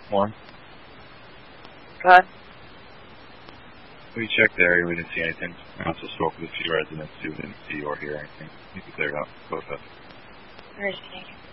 One. Go ahead. We checked the area, we didn't see anything. I also spoke with a few residents who didn't see or hear anything. You can clear it up. Go ahead. Alright, thank you.